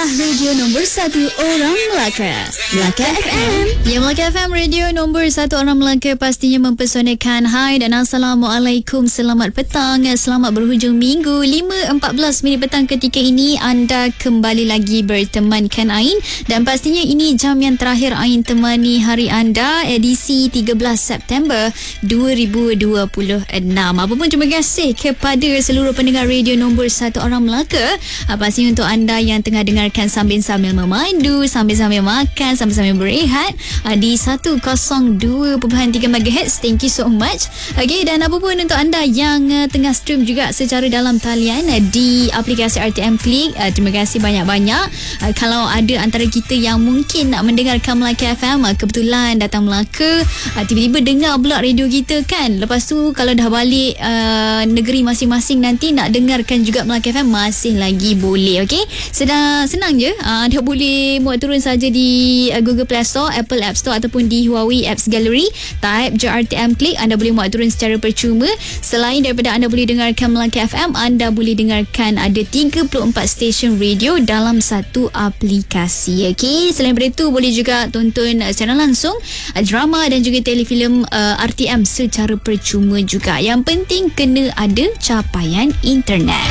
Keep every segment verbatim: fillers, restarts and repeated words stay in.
adalah radio nombor satu orang Melaka. Melaka F M. Ya, Melaka F M, radio nombor satu orang Melaka, pastinya mempesonakan. Hai dan Assalamualaikum. Selamat petang. Selamat berhujung minggu. lima empat belas minit petang ketika ini anda kembali lagi bertemankan Ain. Dan pastinya ini jam yang terakhir Ain temani hari anda, edisi tiga belas September dua ribu dua puluh enam. Apapun, terima kasih kepada seluruh pendengar radio nombor satu orang Melaka. Pastinya untuk anda yang tengah dengarkan sambil-sambil memandu, sambil-sambil makan, sambil-sambil berehat di seratus dua perpuluhan tiga megahertz. Thank you so much. Okay, dan apapun untuk anda yang tengah stream juga secara dalam talian di aplikasi R T M Click, terima kasih banyak-banyak. Kalau ada antara kita yang mungkin nak mendengarkan Melaka F M, kebetulan datang Melaka, tiba-tiba dengar pula radio kita kan, lepas tu kalau dah balik uh, negeri masing-masing nanti nak dengarkan juga Melaka F M, masih lagi boleh. Okay, sedang senang je, uh, dah boleh muat turun saja di uh, Google Play Store, Apple App Store ataupun di Huawei Apps Gallery. Type je R T M Click, anda boleh muat turun secara percuma. Selain daripada anda boleh dengarkan Melaka F M, anda boleh dengarkan ada tiga puluh empat stesen radio dalam satu aplikasi. Okay, selain daripada itu boleh juga tonton uh, secara langsung uh, drama dan juga telefilm uh, R T M secara percuma juga. Yang penting kena ada capaian internet.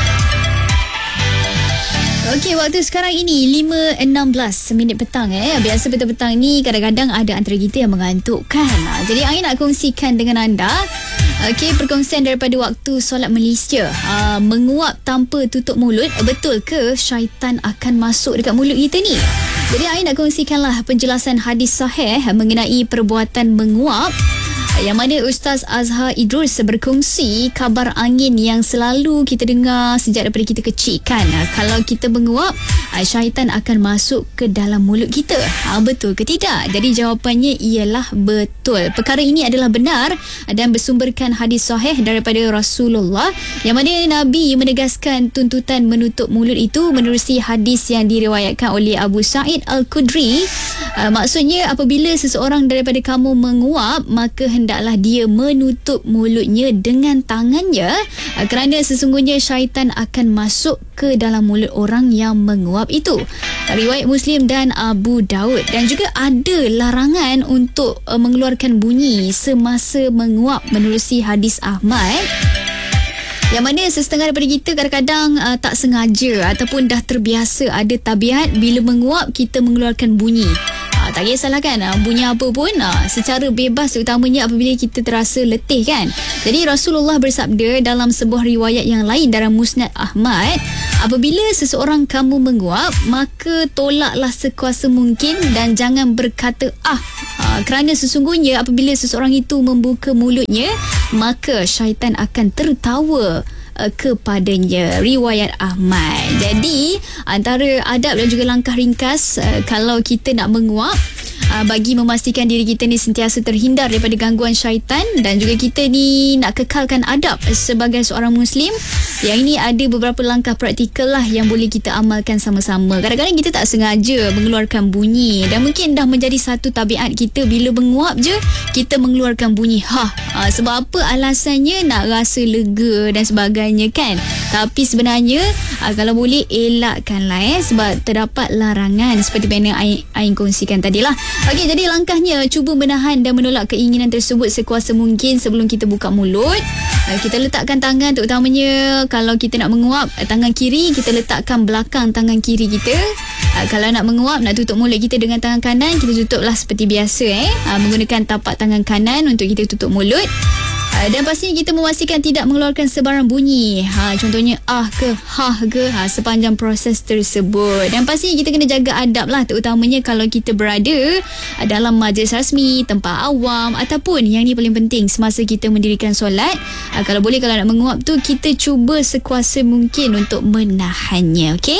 Okey, waktu sekarang ini lima enam belas minit petang eh. Biasa petang-petang ni kadang-kadang ada antara kita yang mengantuk kan. Jadi Ain nak kongsikan dengan anda okey, perkongsian daripada waktu solat Malaysia. Uh, menguap tanpa tutup mulut, betul ke syaitan akan masuk dekat mulut kita ni? Jadi Ain nak kongsikanlah penjelasan hadis sahih mengenai perbuatan menguap, yang mana Ustaz Azhar Idrus berkongsi kabar angin yang selalu kita dengar sejak daripada kita kecil kan. Kalau kita menguap, syaitan akan masuk ke dalam mulut kita. Ha, betul ke tidak? Jadi jawapannya ialah betul. Perkara ini adalah benar dan bersumberkan hadis sahih daripada Rasulullah, yang mana Nabi menegaskan tuntutan menutup mulut itu menerusi hadis yang diriwayatkan oleh Abu Sa'id Al-Khudri. Uh, maksudnya apabila seseorang daripada kamu menguap, maka hendaklah dia menutup mulutnya dengan tangannya, uh, kerana sesungguhnya syaitan akan masuk ke dalam mulut orang yang menguap itu. Riwayat Muslim dan Abu Daud. Dan juga ada larangan untuk uh, mengeluarkan bunyi semasa menguap menerusi hadis Ahmad, yang mana sesetengah daripada kita kadang-kadang uh, tak sengaja ataupun dah terbiasa ada tabiat bila menguap kita mengeluarkan bunyi. Uh, tak kisahlah kan, uh, bunyi apa pun uh, secara bebas, terutamanya apabila kita terasa letih kan. Jadi Rasulullah bersabda dalam sebuah riwayat yang lain dalam Musnad Ahmad, apabila seseorang kamu menguap, maka tolaklah sekuasa mungkin dan jangan berkata ah, uh, kerana sesungguhnya apabila seseorang itu membuka mulutnya, maka syaitan akan tertawa uh, kepadanya. Riwayat Ahmad. Jadi antara adab dan juga langkah ringkas uh, kalau kita nak menguap, Uh, bagi memastikan diri kita ni sentiasa terhindar daripada gangguan syaitan, dan juga kita ni nak kekalkan adab sebagai seorang Muslim, yang ini ada beberapa langkah praktikal lah yang boleh kita amalkan sama-sama. Kadang-kadang kita tak sengaja mengeluarkan bunyi, dan mungkin dah menjadi satu tabiat kita, bila menguap je kita mengeluarkan bunyi ha. Uh, sebab apa? Alasannya nak rasa lega dan sebagainya kan. Tapi sebenarnya uh, kalau boleh elakkanlah eh, sebab terdapat larangan seperti mana Ain, Ain kongsikan tadilah. Okey, jadi langkahnya cuba menahan dan menolak keinginan tersebut sekuasa mungkin sebelum kita buka mulut. Uh, kita letakkan tangan, terutamanya kalau kita nak menguap, tangan kiri kita letakkan belakang tangan kiri kita. Uh, kalau nak menguap, nak tutup mulut kita dengan tangan kanan, kita tutuplah seperti biasa eh. Uh, menggunakan tapak tangan kanan untuk kita tutup mulut. Uh, dan pastinya kita memastikan tidak mengeluarkan sebarang bunyi. Ha, contohnya ah ke ha ke ha, sepanjang proses tersebut. Dan pastinya kita kena jaga adab lah, terutamanya kalau kita berada dalam majlis rasmi, tempat awam, ataupun yang ni paling penting semasa kita mendirikan solat. Uh, kalau boleh, kalau nak menguap tu kita cuba sekuasa mungkin untuk menahannya. Okey?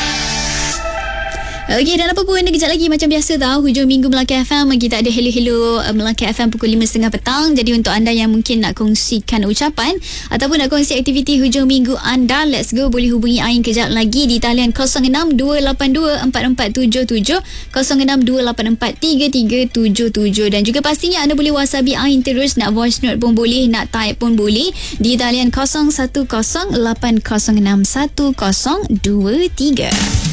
Okey, dan apa pun kejap lagi macam biasa tau, hujung minggu Melaka F M kita ada hello-hello Melaka F M pukul lima tiga puluh petang. Jadi untuk anda yang mungkin nak kongsikan ucapan ataupun nak kongsi aktiviti hujung minggu anda, let's go, boleh hubungi Ain kejap lagi di talian kosong enam dua lapan dua empat empat tujuh tujuh, kosong enam dua lapan empat tiga tiga tujuh tujuh. Dan juga pastinya anda boleh whatsappi Ain terus, nak voice note pun boleh, nak type pun boleh di talian kosong satu kosong lapan kosong enam satu kosong dua tiga.